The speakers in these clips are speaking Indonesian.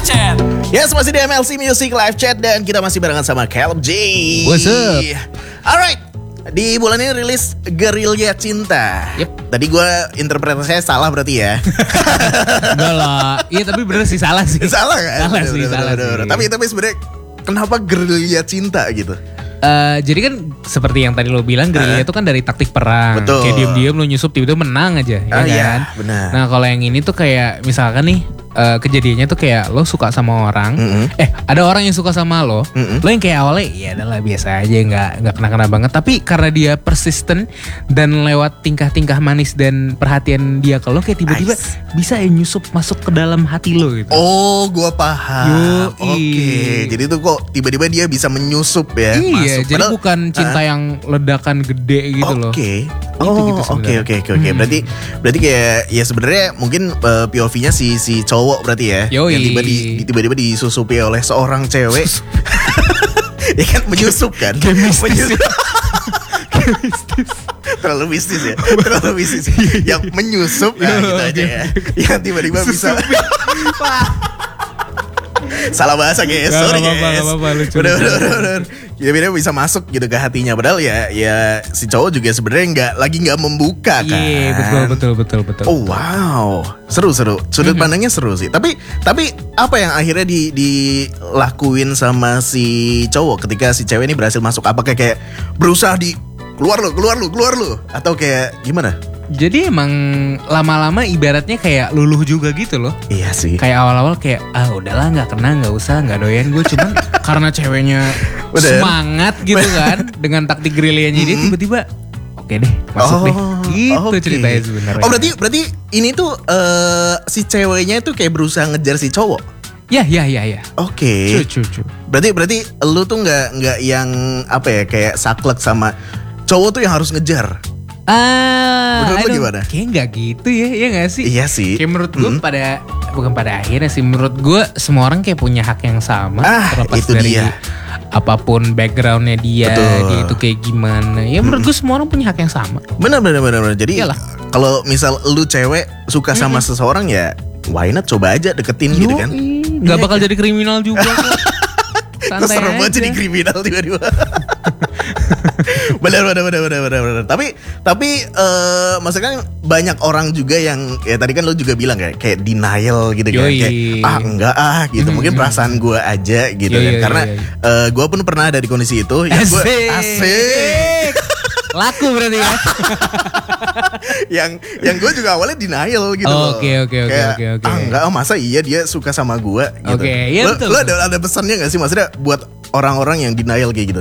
Chat. Yes, masih di MLC Music Live Chat dan kita masih barengan sama Caleb J. What's up? Alright, di bulan ini rilis Gerilya Cinta. Yep. Tadi gue interpretasinya salah berarti ya. Enggak lah. Iya tapi bener sih salah sih. Salah kan? Salah sih, salah sih. Tapi sebenarnya kenapa Gerilya Cinta gitu? Jadi kan seperti yang tadi lo bilang, gerilya itu kan dari taktik perang. Betul. Kayak diam-diam lo nyusup tiba-tiba menang aja, ya kan? Iya, benar. Nah kalau yang ini tuh kayak misalkan nih kejadiannya tuh kayak lo suka sama orang, ada orang yang suka sama lo, lo yang kayak awalnya ya adalah biasa aja, nggak kena-kena banget. Tapi karena dia persisten dan lewat tingkah-tingkah manis dan perhatian dia ke lo, kayak tiba-tiba bisa ya nyusup masuk ke dalam hati lo gitu. Oh, gue paham. Yoi. Oke, jadi tuh kok tiba-tiba dia bisa menyusup ya? Iya, masuk. jadi Padahal, bukan cinta yang ledakan gede gitu loh. Oke. Gitu Oke. Berarti kayak ya sebenarnya mungkin POV-nya si cowok berarti ya. Yoi. Yang tiba-tiba disusupi oleh seorang cewek. Ya kan menyusup kan? Menyusup. Terlalu mistis ya. Yang menyusup ya gitu aja ya. Yang tiba-tiba bisa. Salah bahasa guys, sorry guys. Gak apa-apa, lucu. Bener. Dia bisa masuk gitu ke hatinya. Padahal ya si cowok juga sebenarnya nggak membuka kan. Iya, betul. Oh wow, seru. Sudut pandangnya seru sih. Tapi apa yang akhirnya dilakuin sama si cowok ketika si cewek ini berhasil masuk? Apakah kayak berusaha keluar lu atau kayak gimana? Jadi emang lama-lama ibaratnya kayak luluh juga gitu loh. Iya sih. Kayak awal-awal kayak udahlah nggak kena, nggak usah, nggak doyan gue. Cuman karena ceweknya semangat gitu kan dengan taktik gerilyanya dia, tiba-tiba oke deh masuk deh. Gitu ceritanya sebenarnya. Oh berarti ini tuh si ceweknya tuh kayak berusaha ngejar si cowok. Ya. Oke. Cu. Berarti lu tuh nggak yang apa ya kayak saklek sama cowok tuh yang harus ngejar. Menurut lu gimana? Kayak gak gitu ya, iya gak sih? Iya sih. Kayak menurut gue bukan pada akhirnya sih, menurut gue semua orang kayak punya hak yang sama. Terlepas itu dari dia. Apapun backgroundnya dia itu kayak gimana. Ya menurut gue semua orang punya hak yang sama. Bener. Jadi kalau misal lu cewek suka sama seseorang ya why not coba aja deketin gitu kan. Gak bakal jadi kriminal juga kok. Santai serem banget aja. jadi kriminal tiba-tiba. Benar. Tapi maksudnya kan banyak orang juga yang ya tadi kan lo juga bilang kayak denial gitu kan. Kayak enggak gitu. Mungkin perasaan gue aja gitu kan. Karena gue pun pernah ada di kondisi itu. Ya gue asik. Laku berarti ya. yang gue juga awalnya denial gitu loh. Oke. Enggak, masa iya dia suka sama gue gitu. Oke, iya betul. Lo ada pesannya gak sih maksudnya buat orang-orang yang denial kayak gitu?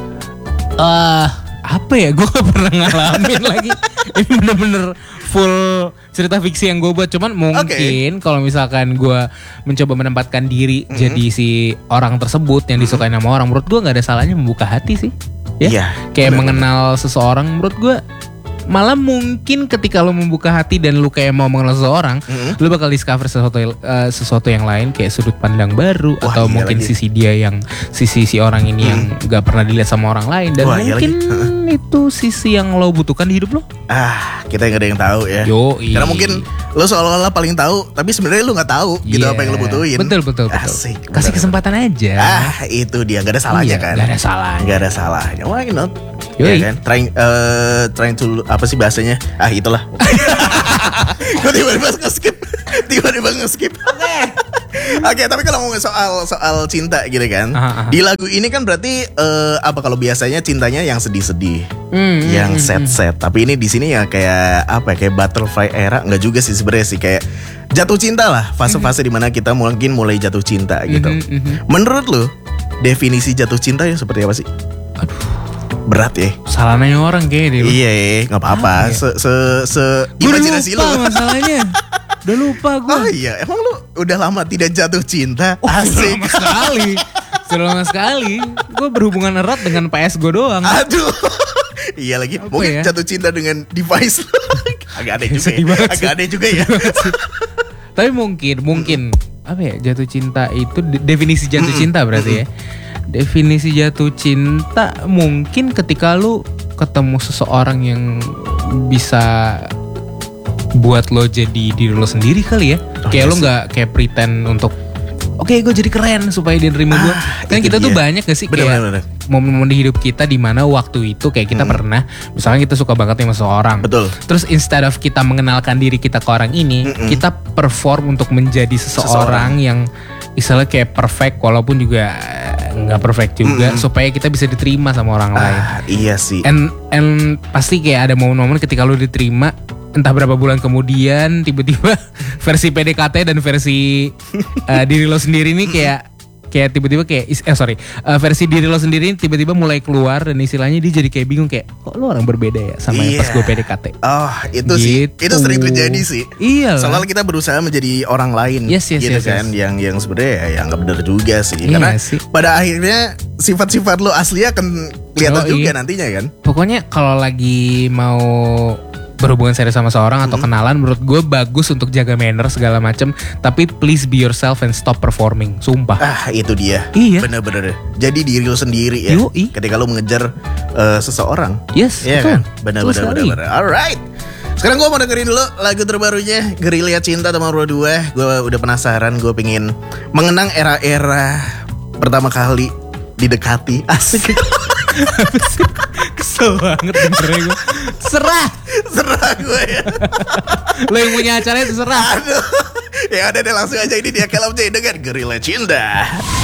Apa ya, gue gak pernah ngalamin lagi. Ini bener-bener full cerita fiksi yang gue buat. Cuman mungkin kalau misalkan gue mencoba menempatkan diri jadi si orang tersebut yang disukai sama orang, menurut gue gak ada salahnya membuka hati sih. Ya, kayak mengenal seseorang, menurut gue malah mungkin ketika lo membuka hati dan lo kayak mau mengenal seseorang, lo bakal discover sesuatu yang lain, kayak sudut pandang baru. Wah, atau mungkin sisi dia yang sisi orang ini yang gak pernah dilihat sama orang lain. Dan mungkin itu sisi yang lo butuhkan di hidup lo. Kita gak ada yang tahu ya. Karena mungkin lo seolah-olah paling tahu, tapi sebenarnya lo gak tahu gitu apa yang lo butuhin. Betul. Asik. Kasih kesempatan aja. Itu dia, gak ada salahnya kan. Gak ada salahnya. Why not? Ya kan? Trying to apa sih bahasanya? Itulah. Gue tiba-tiba nge-skip. Oke, tapi kalau ngomongin soal cinta gitu kan. Di lagu ini kan berarti kalau biasanya cintanya yang sedih-sedih, yang sad-sad. Tapi ini di sini ya kayak kayak butterfly era, enggak juga sih sebenarnya sih, kayak jatuh cinta lah, fase-fase dimana kita mungkin mulai jatuh cinta gitu. Menurut lu definisi jatuh cinta ya seperti apa sih? Berat ya. Salah nanya orang kayaknya deh. Iya, gak apa-apa. Imajinasi lu. Masalahnya. Udah lupa gue. Oh iya, emang lu udah lama tidak jatuh cinta? Sudah Asik. lama sekali. Gue berhubungan erat dengan PS gue doang. Aduh. Iya lagi. Mungkin jatuh cinta dengan device. Agak aneh juga ya. Tapi mungkin apa ya, jatuh cinta itu definisi jatuh cinta berarti ya. Definisi jatuh cinta mungkin ketika lu ketemu seseorang yang bisa buat lo jadi diri lo sendiri kali ya. Kayak lo gak kayak pretend untuk oke gue jadi keren supaya dia nerima gue. Kan kita tuh banyak gak sih kayak momen-momen di hidup kita di mana waktu itu kayak kita pernah, misalnya kita suka banget sama seseorang. Betul. Terus instead of kita mengenalkan diri kita ke orang ini, kita perform untuk menjadi seseorang yang istilahnya kayak perfect walaupun juga nggak perfect juga, supaya kita bisa diterima sama orang lain. Iya sih. And pasti kayak ada momen-momen ketika lu diterima, entah berapa bulan kemudian tiba-tiba versi PDKT dan versi diri lo sendiri nih kayak tiba-tiba versi diri lo sendiri tiba-tiba mulai keluar dan istilahnya dia jadi kayak bingung kayak kok lo orang berbeda ya sama yang pas gue PDKT. Oh itu gitu. Sih itu sering terjadi sih. Iya. Soalnya kita berusaha menjadi orang lain, yes, gitu kan, yes. yang sebenarnya ya nggak benar juga sih. Iya karena sih. Pada akhirnya sifat-sifat lo asli akan kelihatan juga nantinya kan. Pokoknya kalau lagi mau berhubungan serius sama seorang atau kenalan, menurut gue bagus untuk jaga manner segala macem, tapi please be yourself and stop performing. Sumpah. Itu dia. Iya. Bener-bener. Jadi diri lo sendiri ya. Yui. Ketika lo mengejar seseorang. Yes. Iya betul. kan. Bener-bener. Alright. Sekarang gue mau dengerin dulu lagu terbarunya Gerilya Cinta Nomor 2. Gue udah penasaran. Gue pengen mengenang era-era pertama kali didekati. Asik. Kesel banget dengernya gue. Serah gue ya. Lo yang punya acara itu serah. Aduh. Ya udah deh, langsung aja ini dia Caleb J dengan Gerilya Cinta.